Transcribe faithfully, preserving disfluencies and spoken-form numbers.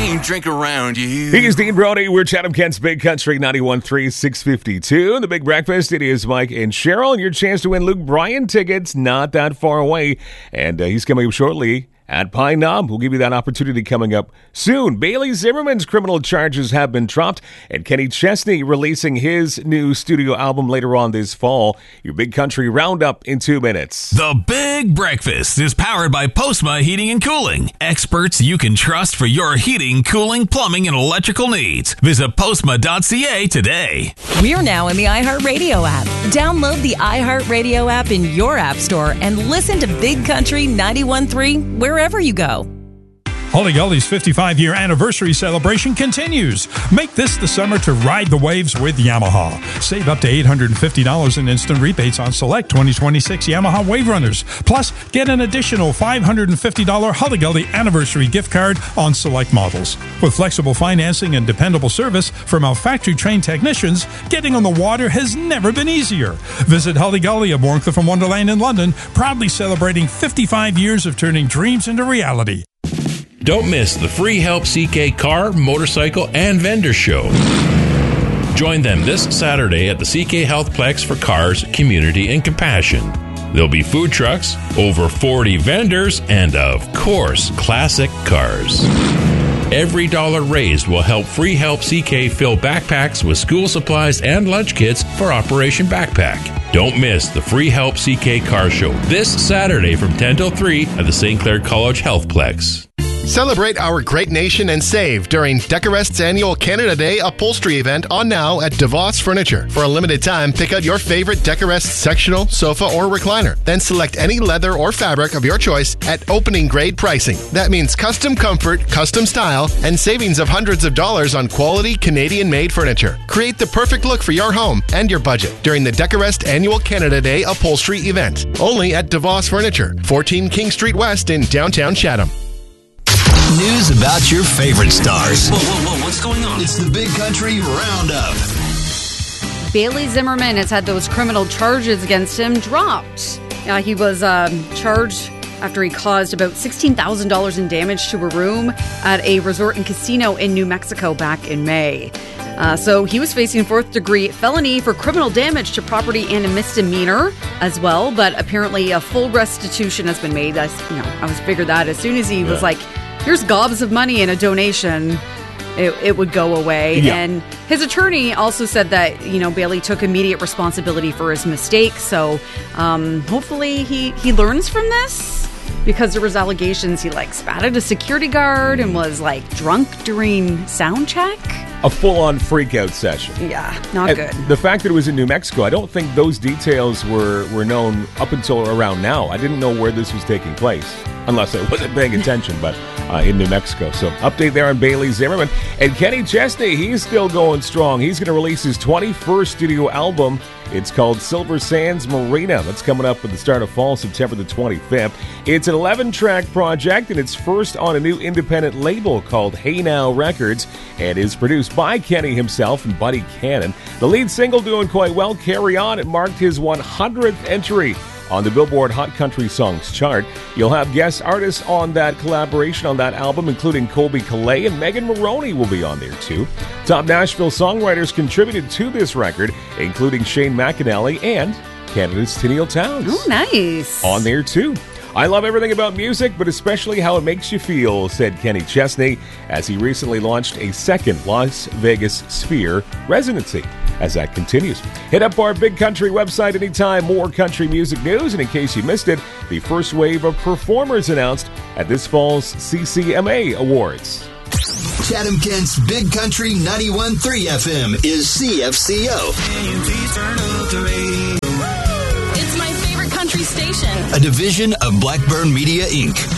same drink around you. He's Dean Brody. We're Chatham Kent's Big Country ninety-one point three, six fifty-two. The Big Breakfast. It is Mike and Cheryl. And your chance to win Luke Bryan tickets not that far away. And uh, he's coming up shortly at Pine Knob. We'll give you that opportunity coming up soon. Bailey Zimmerman's criminal charges have been dropped, and Kenny Chesney releasing his new studio album later on this fall. Your Big Country Roundup in two minutes. The Big Breakfast is powered by Postma Heating and Cooling. Experts you can trust for your heating, cooling, plumbing, and electrical needs. Visit postma dot c a today. We're now in the iHeartRadio app. Download the iHeartRadio app in your app store and listen to Big Country ninety-one point three wherever you go. Holly Gully's fifty-five-year anniversary celebration continues. Make this the summer to ride the waves with Yamaha. Save up to eight hundred fifty dollars in instant rebates on select twenty twenty-six Yamaha Wave Runners. Plus, get an additional five hundred fifty dollars Holly Gully anniversary gift card on select models. With flexible financing and dependable service from our factory-trained technicians, getting on the water has never been easier. Visit Holly Gully of Warncliffe and Wonderland in London, proudly celebrating fifty-five years of turning dreams into reality. Don't miss the Free Help C K Car, Motorcycle, and Vendor Show. Join them this Saturday at the C K Healthplex for Cars, Community, and Compassion. There'll be food trucks, over forty vendors, and, of course, classic cars. Every dollar raised will help Free Help C K fill backpacks with school supplies and lunch kits for Operation Backpack. Don't miss the Free Help C K Car Show this Saturday from ten till three at the Saint Clair College Healthplex. Celebrate our great nation and save during Decorest's annual Canada Day upholstery event on now at DeVos Furniture. For a limited time, pick out your favorite Decorest sectional, sofa, or recliner. Then select any leather or fabric of your choice at opening grade pricing. That means custom comfort, custom style, and savings of hundreds of dollars on quality Canadian-made furniture. Create the perfect look for your home and your budget during the Decorest annual Canada Day upholstery event. Only at DeVos Furniture, fourteen King Street West in downtown Chatham. News about your favorite stars. Whoa, whoa, whoa, what's going on? It's the Big Country Roundup. Bailey Zimmerman has had those criminal charges against him dropped. Uh, he was um, charged after he caused about sixteen thousand dollars in damage to a room at a resort and casino in New Mexico back in May. Uh, so he was facing fourth degree felony for criminal damage to property and a misdemeanor as well. But apparently a full restitution has been made. I, you know, I was figured that as soon as he yeah. was like, here's gobs of money and a donation, it, it would go away. Yeah. And his attorney also said that, you know, Bailey took immediate responsibility for his mistake. So um, hopefully he, he learns from this, because there was allegations he like spat at a security guard and was like drunk during sound check. A full-on freak-out session. Yeah, not and good. The fact that it was in New Mexico, I don't think those details were, were known up until around now. I didn't know where this was taking place, unless I wasn't paying attention, but uh, in New Mexico. So update there on Bailey Zimmerman. And Kenny Chesney, he's still going strong. He's going to release his twenty-first studio album. It's called Silver Sands Marina. That's coming up at the start of fall, September the twenty-fifth. It's an eleven-track project, and it's first on a new independent label called Hey Now Records, and is produced by Kenny himself and Buddy Cannon. The lead single doing quite well, Carry On. It marked his one hundredth entry on the Billboard Hot Country Songs chart. You'll have guest artists on that collaboration on that album, including Colby Calais, and Megan Maroney will be on there too. Top Nashville songwriters contributed to this record, including Shane McAnally and Canada's Tenille Townes. Oh, nice. On there too. I love everything about music, but especially how it makes you feel, said Kenny Chesney, as he recently launched a second Las Vegas Sphere residency. As that continues, hit up our Big Country website anytime. More country music news, and in case you missed it, the first wave of performers announced at this fall's C C M A Awards. Chatham Kent's Big Country ninety-one point three F M is C F C O. It's my favorite country station. A division of Blackburn Media, Incorporated.